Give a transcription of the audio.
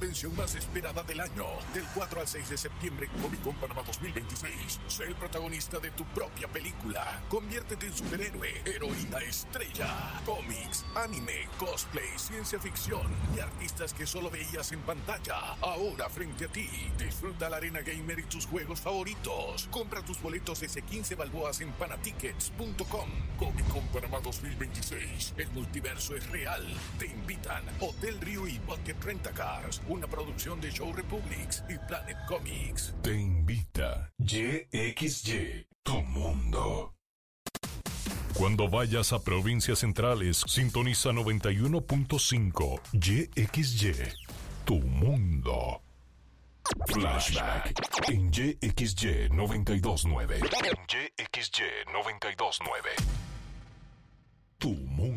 convención más esperada del año. Del 4 al 6 de septiembre, Comic Con Panamá 2026. Sé el protagonista de tu propia película. Conviértete en superhéroe, heroína estrella. Cómics, anime, cosplay, ciencia ficción y artistas que solo veías en pantalla. Ahora frente a ti. Disfruta la Arena Gamer y tus juegos favoritos. Compra tus boletos desde 15 balboas en panatickets.com. Comic Con Panamá 2026. El multiverso es real. Te invitan Hotel Rio y Bucket Rentacars. Una producción de Show Republics y Planet Comics. Te invita YXY, tu mundo. Cuando vayas a provincias centrales, sintoniza 91.5 YXY, tu mundo. Flashback en YXY 92.9. En YXY 92.9. Tu mundo.